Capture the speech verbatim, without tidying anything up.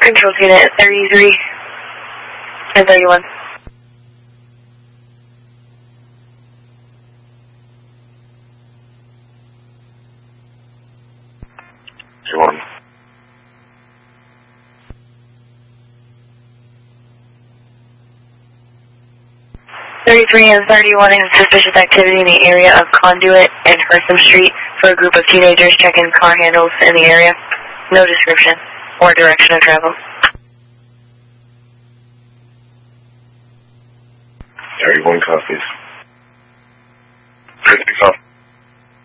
Control unit thirty-three and thirty-one. One. thirty-three and thirty-one has suspicious activity in the area of Conduit and Hertham Street for a group of teenagers checking car handles in the area. No description or direction of travel. thirty-one copies. fifty copies.